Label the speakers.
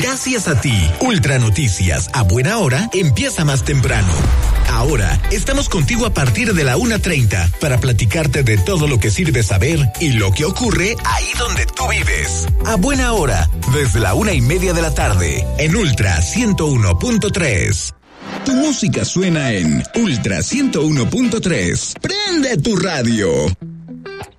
Speaker 1: Gracias a ti, Ultra Noticias a buena hora empieza más temprano. Ahora estamos contigo a partir de la 1:30 para platicarte de todo lo que sirve saber y lo que ocurre ahí donde tú vives. A buena hora, desde la 1:30 de la tarde, en Ultra 101.3. Tu música suena en Ultra 101.3. ¡Prende tu radio!